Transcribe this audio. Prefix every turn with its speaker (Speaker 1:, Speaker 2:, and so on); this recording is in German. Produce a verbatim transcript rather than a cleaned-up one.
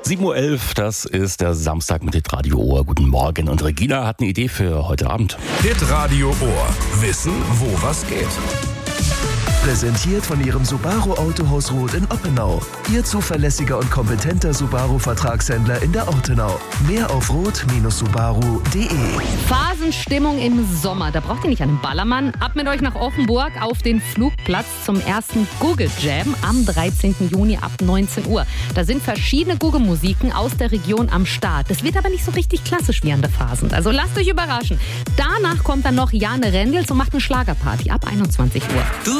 Speaker 1: sieben Uhr elf, das ist der Samstag mit Hitradio Ohr. Guten Morgen. Und Regina hat eine Idee für heute Abend.
Speaker 2: Hitradio Ohr. Wissen, wo was geht.
Speaker 3: Präsentiert von ihrem Subaru Autohaus Roth in Oppenau. Ihr zuverlässiger und kompetenter Subaru-Vertragshändler in der Ortenau. Mehr auf roth Subaru punkt de.
Speaker 4: Phasenstimmung im Sommer. Da braucht ihr nicht einen Ballermann. Ab mit euch nach Offenburg auf den Flugplatz zum ersten Google Jam am dreizehnten Juni ab neunzehn Uhr. Da sind verschiedene Google-Musiken aus der Region am Start. Das wird aber nicht so richtig klassisch wie an der Phasen. Also lasst euch überraschen. Danach kommt dann noch Jane Rendels und macht eine Schlagerparty ab einundzwanzig Uhr.